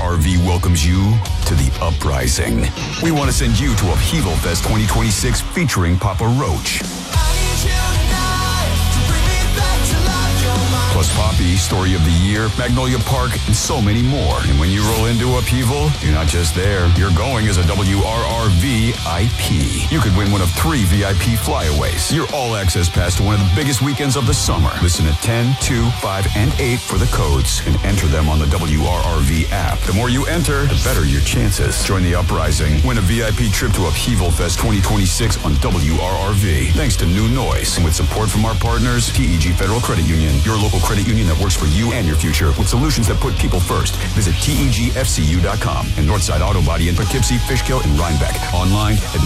WRRV welcomes you to the Uprising. We want to send you to Upheaval Fest 2026 featuring Papa Roach. Plus Poppy, Story of the Year, Magnolia Park, and so many more. And when you roll into Upheaval, you're not just there. You're going as a WRRV IP. You could win one of 3 VIP flyaways. Your all-access pass to one of the biggest weekends of the summer. Listen at 10, 2, 5, and 8 for the codes and enter them on the WRRV app. The more you enter, the better your chances. Join the Uprising. Win a VIP trip to Upheaval Fest 2026 on WRRV. Thanks to New Noise and with support from our partners, TEG Federal Credit Union, your local credit union that works for you and your future with solutions that put people first. Visit TEGFCU.com and Northside Auto Body in Poughkeepsie, Fishkill, and Rhinebeck. Online at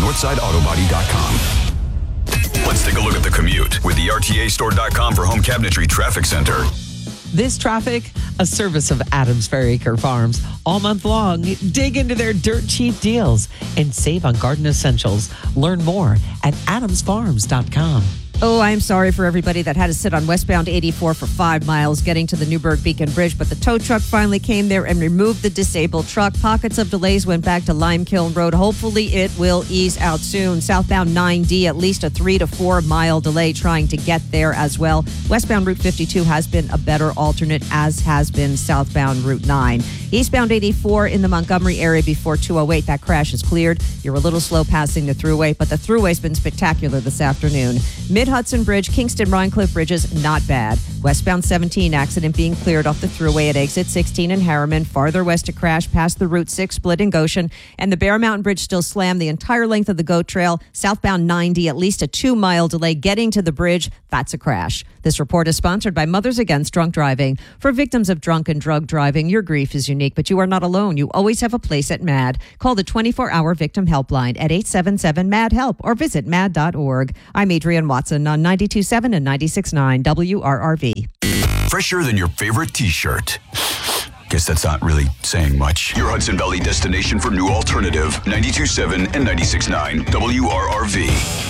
NorthsideAutoBody.com. Let's take a look at the commute with the RTAstore.com for home cabinetry traffic center. This traffic, a service of Adams Fairacre Farms. All month long, dig into their dirt cheap deals and save on garden essentials. Learn more at adamsfarms.com. Oh, I'm sorry for everybody that had to sit on westbound 84 for 5 miles getting to the Newburgh Beacon Bridge, but the tow truck finally came there and removed the disabled truck. Pockets of delays went back to Lime Kiln Road. Hopefully it will ease out soon. Southbound 9D, at least a 3 to 4 mile delay trying to get there as well. Westbound Route 52 has been a better alternate, as has been southbound Route 9. Eastbound 84 in the Montgomery area before 208. That crash is cleared. You're a little slow passing the thruway, but the thruway's been spectacular this afternoon. Mid-Hudson Bridge, Kingston, Rhinecliff Bridges, not bad. Westbound 17 accident being cleared off the thruway at exit 16 in Harriman. Farther west to crash past the Route 6 split in Goshen. And the Bear Mountain Bridge still slammed the entire length of the GO Trail. Southbound 90, at least a 2 mile delay getting to the bridge. That's a crash. This report is sponsored by Mothers Against Drunk Driving. For victims of drunk and drug driving, your grief is unique, but you are not alone. You always have a place at MAD. Call the 24-hour victim helpline at 877-MAD-HELP or visit mad.org. I'm Adrienne Watson on 92.7 and 96.9 WRRV. Fresher than your favorite t-shirt. Guess that's not really saying much. Your Hudson Valley destination for new alternative. 92.7 and 96.9 WRRV.